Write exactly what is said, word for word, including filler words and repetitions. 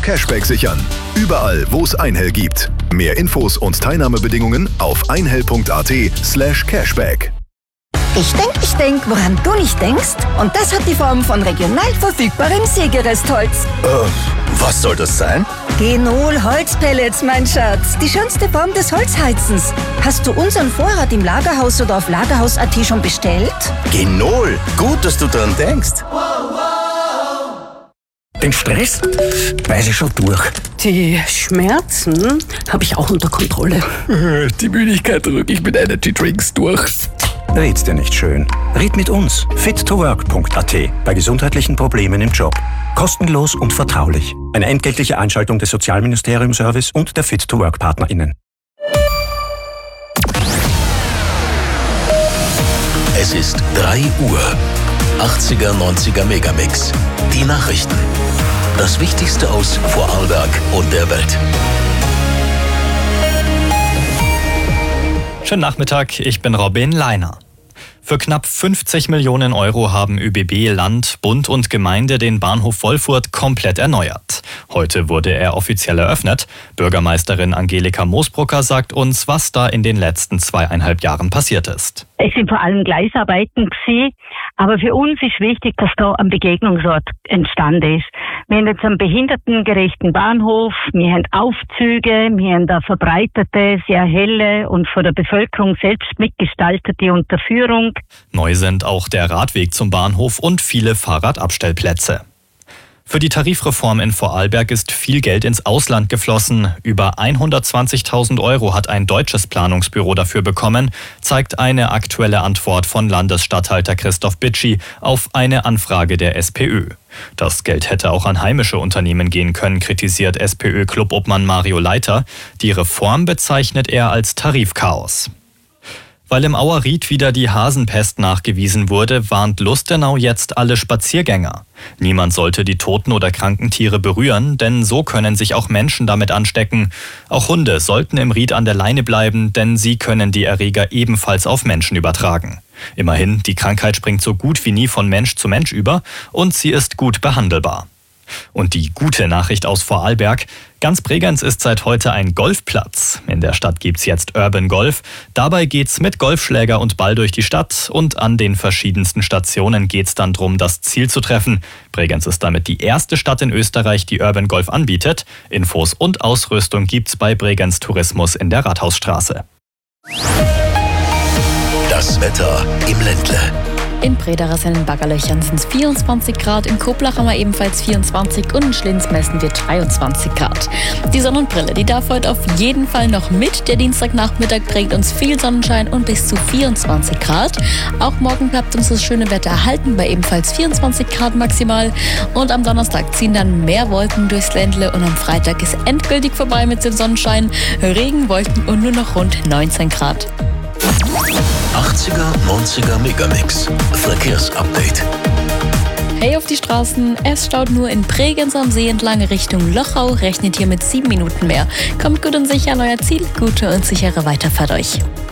Cashback sichern. Überall, wo es Einhell gibt. Mehr Infos und Teilnahmebedingungen auf einhell.at slash cashback. Ich denk, ich denk, woran du nicht denkst? Und das hat die Form von regional verfügbarem Sägerestholz. Äh, was soll das sein? Genol Holzpellets, mein Schatz. Die schönste Form des Holzheizens. Hast du unseren Vorrat im Lagerhaus oder auf lagerhaus punkt at schon bestellt? Genol, gut, dass du dran denkst. Den Stress weiß ich schon durch. Die Schmerzen habe ich auch unter Kontrolle. Die Müdigkeit drücke ich mit Energy Drinks durch. Red's dir nicht schön. Red mit uns. fit to work punkt at bei gesundheitlichen Problemen im Job. Kostenlos und vertraulich. Eine entgeltliche Einschaltung des Sozialministerium-Service und der Fit to Work PartnerInnen. Es ist drei Uhr. achtziger, neunziger Megamix. Die Nachrichten. Das Wichtigste aus Vorarlberg und der Welt. Schönen Nachmittag, ich bin Robin Leiner. Für knapp fünfzig Millionen Euro haben ÖBB, Land, Bund und Gemeinde den Bahnhof Wolfurt komplett erneuert. Heute wurde er offiziell eröffnet. Bürgermeisterin Angelika Moosbrucker sagt uns, was da in den letzten zweieinhalb Jahren passiert ist. Es sind vor allem Gleisarbeiten gewesen, aber für uns ist wichtig, dass da ein Begegnungsort entstanden ist. Wir haben jetzt einen behindertengerechten Bahnhof, wir haben Aufzüge, wir haben eine verbreitete, sehr helle und von der Bevölkerung selbst mitgestaltete Unterführung. Neu sind auch der Radweg zum Bahnhof und viele Fahrradabstellplätze. Für die Tarifreform in Vorarlberg ist viel Geld ins Ausland geflossen. Über hundertzwanzigtausend Euro hat ein deutsches Planungsbüro dafür bekommen, zeigt eine aktuelle Antwort von Landesstatthalter Christoph Bitschi auf eine Anfrage der SPÖ. Das Geld hätte auch an heimische Unternehmen gehen können, kritisiert SPÖ-Clubobmann Mario Leiter. Die Reform bezeichnet er als Tarifchaos. Weil im Auerried wieder die Hasenpest nachgewiesen wurde, warnt Lustenau jetzt alle Spaziergänger. Niemand sollte die toten oder kranken Tiere berühren, denn so können sich auch Menschen damit anstecken. Auch Hunde sollten im Ried an der Leine bleiben, denn sie können die Erreger ebenfalls auf Menschen übertragen. Immerhin, die Krankheit springt so gut wie nie von Mensch zu Mensch über und sie ist gut behandelbar. Und die gute Nachricht aus Vorarlberg: Ganz Bregenz ist seit heute ein Golfplatz. In der Stadt gibt's jetzt Urban Golf. Dabei geht's mit Golfschläger und Ball durch die Stadt und an den verschiedensten Stationen geht's dann drum, das Ziel zu treffen. Bregenz ist damit die erste Stadt in Österreich, die Urban Golf anbietet. Infos und Ausrüstung gibt's bei Bregenz Tourismus in der Rathausstraße. Das Wetter im Ländle. In Prederer sind in Baggerlöchern sind es vierundzwanzig Grad, in Koblach haben wir ebenfalls vierundzwanzig und in Schlinz messen wir dreiundzwanzig Grad. Die Sonnenbrille, die darf heute auf jeden Fall noch mit. Der Dienstagnachmittag bringt uns viel Sonnenschein und bis zu vierundzwanzig Grad. Auch morgen bleibt uns das schöne Wetter erhalten bei ebenfalls vierundzwanzig Grad maximal. Und am Donnerstag ziehen dann mehr Wolken durchs Ländle und am Freitag ist endgültig vorbei mit dem Sonnenschein. Regen, Wolken und nur noch rund neunzehn Grad. achtziger, neunziger Megamix. Verkehrsupdate. Hey auf die Straßen, es staut nur in Bregenz am See entlang Richtung Lochau, rechnet hier mit sieben Minuten mehr. Kommt gut und sicher an euer Ziel, gute und sichere Weiterfahrt euch.